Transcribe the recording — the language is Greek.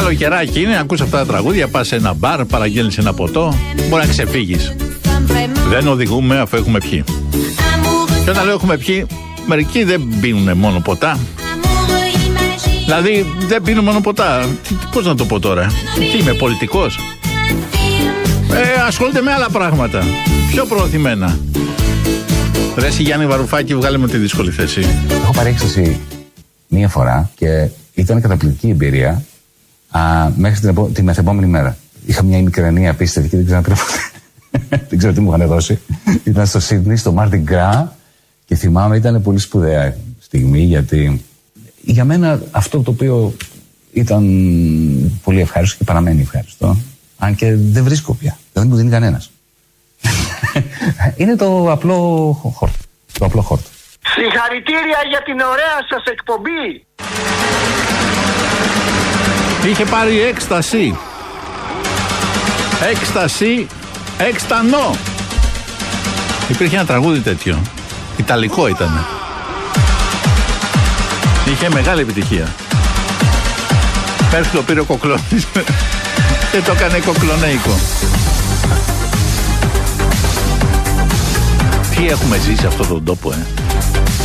Καλοκαιράκι είναι, ακούς αυτά τα τραγούδια, πας σε ένα μπαρ, παραγγέλνεις ένα ποτό, μπορεί να ξεφύγεις. Δεν οδηγούμε αφού έχουμε πιει. Και όταν λέω έχουμε πιει, μερικοί δεν πίνουν μόνο ποτά. Δηλαδή δεν πίνουν μόνο ποτά. Πώς να το πω τώρα? Τι είμαι, πολιτικός? Ασχολούνται με άλλα πράγματα. Πιο προωθημένα. Ρε εσύ Γιάννη Βαρουφάκη, βγάλε με τη δύσκολη θέση. Έχω πάρει έκσταση μία φορά και ήταν καταπληκτική εμπειρία μέχρι τη μεθεπόμενη μέρα. Είχα μια ημικρανία απίστευτη και δεν ξέρω δεν ξέρω τι μου είχαν δώσει. Ήταν στο Σίδνεϊ, στο Mardi Gras και θυμάμαι ήταν πολύ σπουδαία στιγμή γιατί για μένα αυτό το οποίο ήταν πολύ ευχάριστο και παραμένει ευχάριστο, αν και δεν βρίσκω πια, δεν μου δίνει κανένας. Είναι το απλό χόρτο. Το απλό χόρτο. Συγχαρητήρια για την ωραία σας εκπομπή. Είχε πάρει έκσταση. Έκσταση, έκστανο. Υπήρχε ένα τραγούδι τέτοιο. Ιταλικό ήταν. Είχε μεγάλη επιτυχία. Πέρσι το πήρε ο Κοκλώνης και το έκανε κοκλωνέικο. Τι έχουμε ζήσει σε αυτόν τον τόπο,